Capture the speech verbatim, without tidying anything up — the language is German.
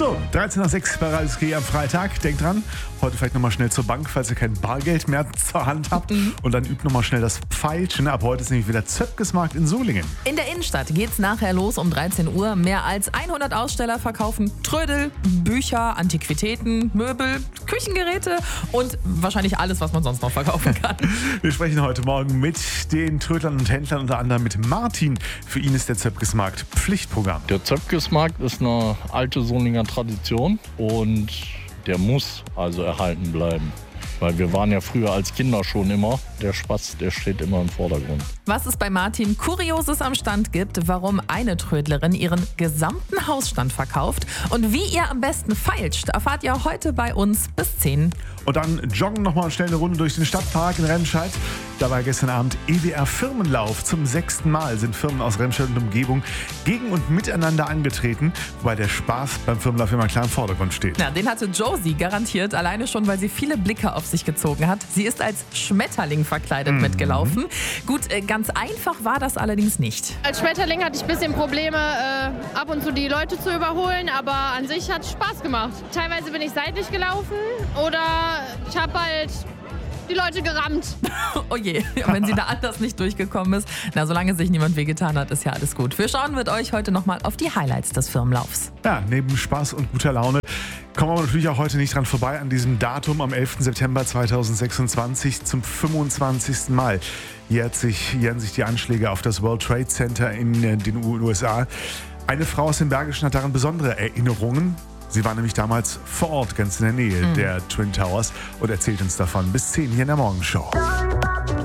So, dreizehn nach sechs bei Radio Ski am Freitag. Denkt dran, heute vielleicht nochmal schnell zur Bank, falls ihr kein Bargeld mehr zur Hand habt. Mhm. Und dann übt nochmal schnell das Pfeilchen. Ab heute ist nämlich wieder Zöpkesmarkt in Solingen. In der Innenstadt geht's nachher los um dreizehn Uhr. Mehr als hundert Aussteller verkaufen Trödel, Bücher, Antiquitäten, Möbel, Küchengeräte und wahrscheinlich alles, was man sonst noch verkaufen kann. Wir sprechen heute Morgen mit den Trödlern und Händlern, unter anderem mit Martin. Für ihn ist der Zöpkesmarkt Pflichtprogramm. Der Zöpkesmarkt ist eine alte Solinger Tradition und der muss also erhalten bleiben. Weil wir waren ja früher als Kinder schon immer. Der Spaß, der steht immer im Vordergrund. Was es bei Martin Kurioses am Stand gibt, warum eine Trödlerin ihren gesamten Hausstand verkauft und wie ihr am besten feilscht, erfahrt ihr heute bei uns bis zehn. Und dann joggen nochmal schnell eine Runde durch den Stadtpark in Remscheid. Da war gestern Abend E W R-Firmenlauf. Zum sechsten Mal sind Firmen aus Remscheid und Umgebung gegen und miteinander angetreten, wobei der Spaß beim Firmenlauf immer klar im Vordergrund steht. Na, den hatte Josie garantiert, alleine schon, weil sie viele Blicke auf sich gezogen hat. Sie ist als Schmetterling verkleidet mhm. mitgelaufen. Gut, ganz einfach war das allerdings nicht. Als Schmetterling hatte ich ein bisschen Probleme, äh, ab und zu die Leute zu überholen, aber an sich hat es Spaß gemacht. Teilweise bin ich seitlich gelaufen oder ich habe halt die Leute gerammt. Oh je, wenn sie da anders nicht durchgekommen ist. Na, solange sich niemand wehgetan hat, ist ja alles gut. Wir schauen mit euch heute nochmal auf die Highlights des Firmenlaufs. Ja, neben Spaß und guter Laune kommen wir natürlich auch heute nicht dran vorbei an diesem Datum am elften September zweitausendsechsundzwanzig zum fünfundzwanzigsten Mal. Jährt sich, jähren sich die Anschläge auf das World Trade Center in den U S A. Eine Frau aus dem Bergischen hat daran besondere Erinnerungen. Sie war nämlich damals vor Ort, ganz in der Nähe mhm. der Twin Towers und erzählt uns davon. Bis zehn hier in der Morgenshow.